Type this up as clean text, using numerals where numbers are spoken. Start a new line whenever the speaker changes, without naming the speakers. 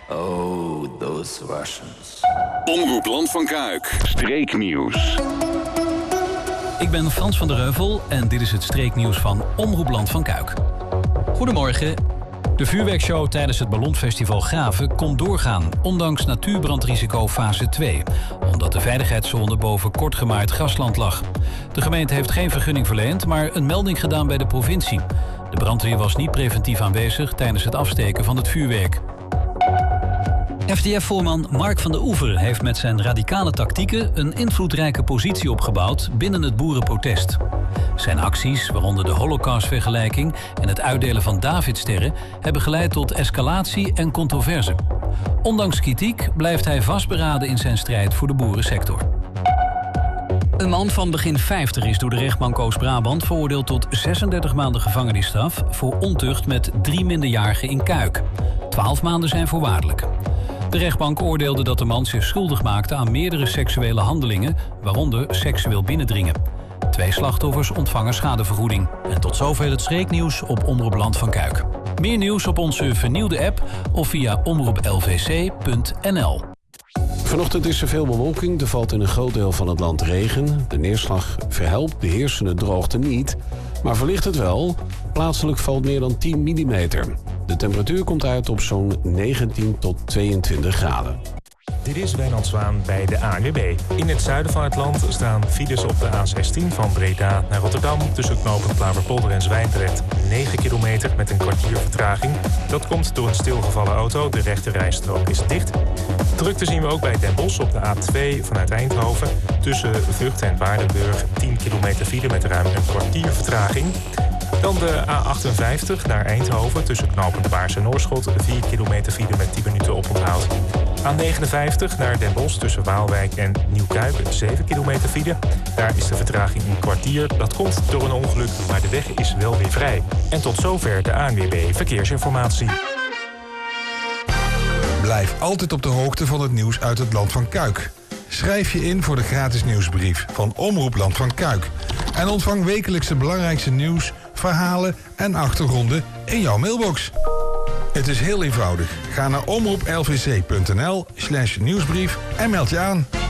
Oh, those Russians.
Omroep Land van Kuik. Streeknieuws.
Ik ben Frans van der Heuvel en dit is het streeknieuws van Omroep Land van Kuik. Goedemorgen. De vuurwerkshow tijdens het Ballonfestival Graven kon doorgaan, ondanks natuurbrandrisico fase 2, omdat de veiligheidszone boven kortgemaaid grasland lag. De gemeente heeft geen vergunning verleend, maar een melding gedaan bij de provincie. De brandweer was niet preventief aanwezig tijdens het afsteken van het vuurwerk. FDF-voorman Mark van der Oever heeft met zijn radicale tactieken een invloedrijke positie opgebouwd binnen het boerenprotest. Zijn acties, waaronder de Holocaustvergelijking en het uitdelen van Davidsterren, hebben geleid tot escalatie en controverse. Ondanks kritiek blijft hij vastberaden in zijn strijd voor de boerensector. Een man van begin 50 is door de rechtbank Oost-Brabant veroordeeld tot 36 maanden gevangenisstraf voor ontucht met 3 minderjarigen in Kuik. 12 maanden zijn voorwaardelijk. De rechtbank oordeelde dat de man zich schuldig maakte aan meerdere seksuele handelingen, waaronder seksueel binnendringen. 2 slachtoffers ontvangen schadevergoeding. En tot zover het streeknieuws op Omroep Land van Kuik. Meer nieuws op onze vernieuwde app of via omroeplvc.nl.
Vanochtend is er veel bewolking. Er valt in een groot deel van het land regen. De neerslag verhelpt de heersende droogte niet, maar verlicht het wel. Plaatselijk valt meer dan 10 mm. De temperatuur komt uit op zo'n 19 tot 22 graden.
Dit is Wijnand Zwaan bij de ANWB. In het zuiden van het land staan files op de A16 van Breda naar Rotterdam tussen knooppunt Klaverpolder en Zwijndrecht. 9 kilometer met een kwartier vertraging. Dat komt door een stilgevallen auto. De rechte rijstrook is dicht. Drukte zien we ook bij Den Bosch op de A2 vanuit Eindhoven. Tussen Vught en Waardenburg 10 kilometer file met ruim een kwartier vertraging. Dan de A58 naar Eindhoven tussen knooppunt Baars en Oorschot. 4 kilometer file met 10 minuten oponthoud. A59 naar Den Bosch tussen Waalwijk en Nieuwkuip. 7 kilometer file. Daar is de vertraging een kwartier. Dat komt door een ongeluk, maar de weg is wel weer vrij. En tot zover de ANWB Verkeersinformatie.
Blijf altijd op de hoogte van het nieuws uit het Land van Kuik. Schrijf je in voor de gratis nieuwsbrief van Omroep Land van Kuik. En ontvang wekelijks de belangrijkste nieuws, verhalen en achtergronden in jouw mailbox. Het is heel eenvoudig. Ga naar omroeplvc.nl/nieuwsbrief en meld je aan.